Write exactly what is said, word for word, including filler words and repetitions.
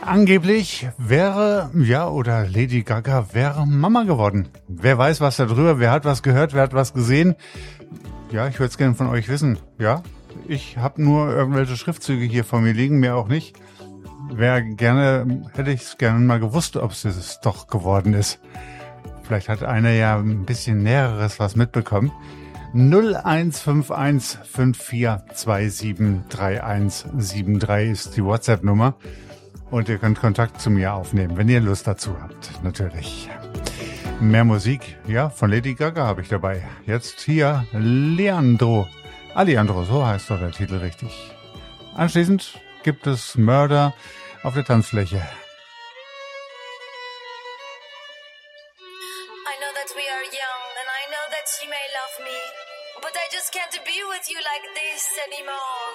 Angeblich wäre, ja, oder Lady Gaga wäre Mama geworden. Wer weiß was darüber, wer hat was gehört, wer hat was gesehen? Ja, ich würde es gerne von euch wissen. Ja, ich habe nur irgendwelche Schriftzüge hier vor mir liegen, mehr auch nicht. Wäre gerne, hätte ich es gerne mal gewusst, ob es es doch geworden ist. Vielleicht hat einer ja ein bisschen Näheres was mitbekommen. null eins fünf eins fünf vier zwei sieben drei eins sieben drei ist die WhatsApp-Nummer. Und ihr könnt Kontakt zu mir aufnehmen, wenn ihr Lust dazu habt, natürlich. Mehr Musik, ja, von Lady Gaga habe ich dabei. Jetzt hier Leandro. Alejandro, so heißt doch der Titel richtig. Anschließend gibt es Murder auf der Tanzfläche. I know that we are young and I know that you may love me, but I just can't be with you like this anymore.